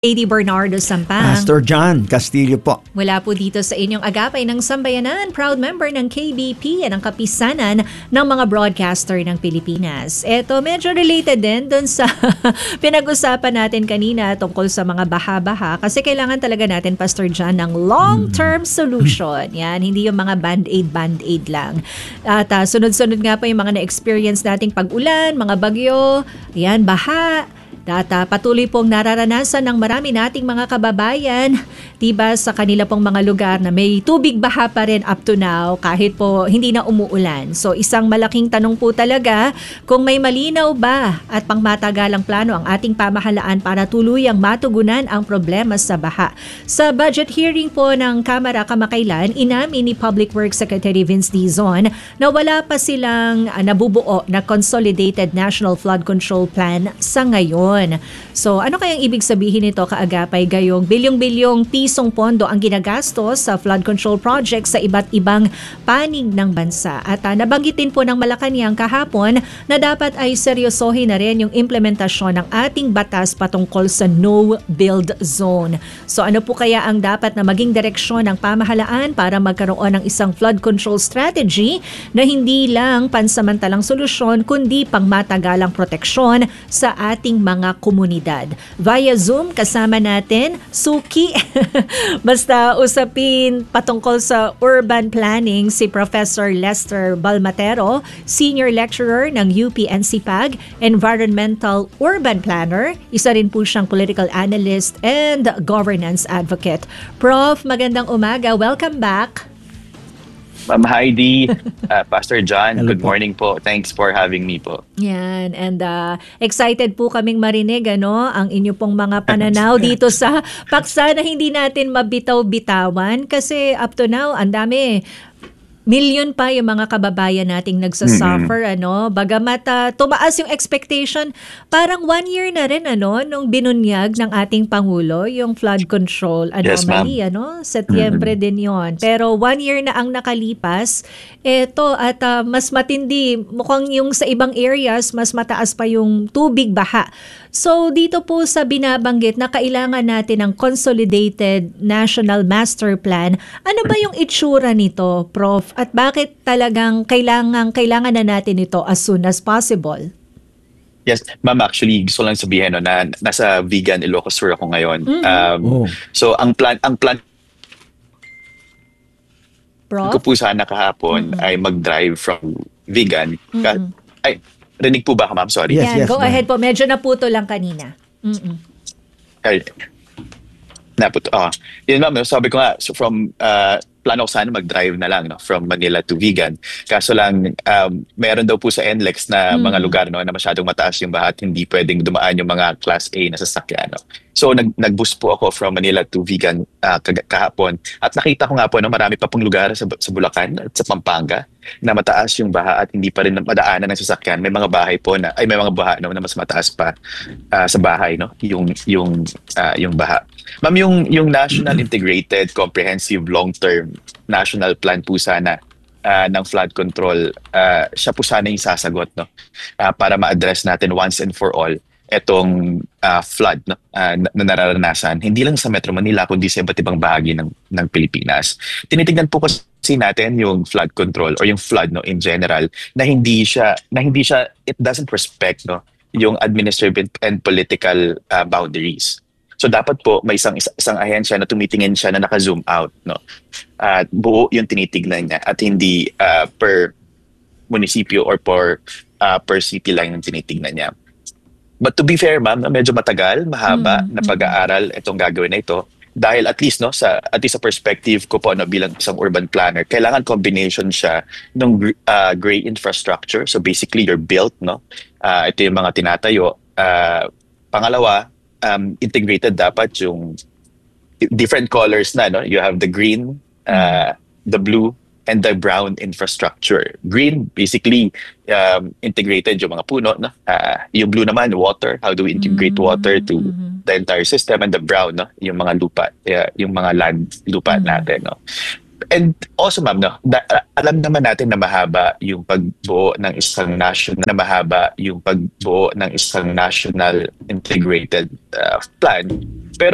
Lady Bernardo Sampang. Pastor John Castillo po. Mula po dito sa inyong agapay ng Sambayanan, proud member ng KBP at ang kapisanan ng mga broadcaster ng Pilipinas. Ito, medyo related din dun sa pinag-usapan natin kanina tungkol sa mga baha-baha kasi kailangan talaga natin, Pastor John, ng long-term solution. Yan, hindi yung mga band-aid lang. At sunod-sunod nga po yung mga na-experience nating pag-ulan, mga bagyo, yan, baha. At patuloy pong nararanasan ng marami nating mga kababayan, diba, sa kanila pong mga lugar na may tubig baha pa rin up to now kahit po hindi na umuulan. So isang malaking tanong po talaga kung may malinaw ba at pangmatagalang plano ang ating pamahalaan para tuluyang matugunan ang problema sa baha. Sa budget hearing po ng Kamara kamakailan, inamin ni Public Works Secretary Vince Dizon na wala pa silang nabubuo na Consolidated National Flood Control Plan sa ngayon. So ano kayang ibig sabihin nito, kaagapay, gayong bilyong-bilyong pisong pondo ang ginagastos sa flood control project sa iba't ibang panig ng bansa? At nabanggitin po ng Malacanang kahapon na dapat ay seryosohin na rin yung implementasyon ng ating batas patungkol sa no-build zone. So ano po kaya ang dapat na maging direksyon ng pamahalaan para magkaroon ng isang flood control strategy na hindi lang pansamantalang solusyon kundi pangmatagalang proteksyon sa ating mga komunidad? Via Zoom, kasama natin Suki. Basta usapin patungkol sa urban planning si Professor Lester Balmatero, Senior Lecturer ng UP-NCPAG, Environmental Urban Planner. Isa rin po siyang political analyst and governance advocate. Prof, magandang umaga. Welcome back. Ma'am Heidi, Pastor John, Hello good po. morning po. Thanks for having me po. Yan, and excited po kaming marinig ang inyo pong mga pananaw dito sa paksa na hindi natin mabitaw-bitawan kasi up to now, ang dami. Million pa yung mga kababayan nating nagsasuffer, Bagamat tumaas yung expectation, parang 1 year na rin, nung binunyag ng ating Pangulo, yung flood control anomaly, Yes, Setyembre din yon. Pero 1 year na ang nakalipas, eto, at mas matindi, mukhang yung sa ibang areas, mas mataas pa yung tubig baha. So dito po sa binabanggit na kailangan natin ng Consolidated National Master Plan, ano ba yung itsura nito, Prof? At bakit talagang kailangan na natin ito as soon as possible? Yes, ma'am, actually gusto lang sabihin na nasa Vegan Ilocos Sur ako ngayon. So ang plan Prof? ko po sana kahapon ay mag-drive from Vegan. Ay, rinig po ba ka, ma'am? Sorry. Yes, Yan, go ma'am. ahead po. Medyo naputo lang kanina. Ay, yun, ma'am, sabi ko nga, so from plano ko sana mag-drive na lang from Manila to Vigan. Kaso lang, meron daw po sa NLEX na mga lugar na masyadong mataas yung baha at hindi pwedeng dumaan yung mga Class A na sasakyan. So nag-bus po ako from Manila to Vigan kahapon. At nakita ko nga po marami pa pong lugar sa Bulacan at sa Pampanga na mataas yung baha at hindi pa rin madaanan ng sasakyan. May mga bahay po may mga baha na mas mataas pa sa bahay, yung baha. Ma'am, yung National Integrated Comprehensive Long-Term National Plan po sana ng flood control, siya po sana yung sasagot para ma-address natin once and for all etong flood na nararanasan, hindi lang sa Metro Manila kundi sa iba't ibang bahagi ng Pilipinas. Tinitignan po kasi natin yung flood control or yung flood in general na hindi siya it doesn't respect yung administrative and political boundaries. So dapat po may isang ahensya na tumitingin siya na naka-zoom out, at buo yung tinitignan niya at hindi per munisipyo or per city lang yung tinitignan niya. But to be fair, ma'am, medyo matagal, mahaba na pag-aaral itong gagawin na ito dahil at least sa perspective ko po bilang isang urban planner, kailangan combination siya ng gray infrastructure. So basically you're built, ito yung mga tinatayo. Pangalawa, integrated dapat yung different colors na, you have the green, the blue, and the brown infrastructure. Green, basically, integrated yung mga puno. Yung blue naman, water. How do we integrate water to the entire system? And the brown, yung mga lupa, yung mga land lupa natin. And also, ma'am, alam naman natin na mahaba yung pagbuo ng isang national integrated plan.